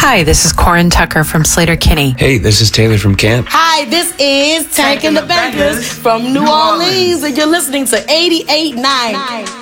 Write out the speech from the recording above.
Hi, this is Corin Tucker from Slater-Kinney. Hey, this is Taylor from Camp. Hi, this is Tank and the Bangers from New Orleans, and you're listening to 88.9.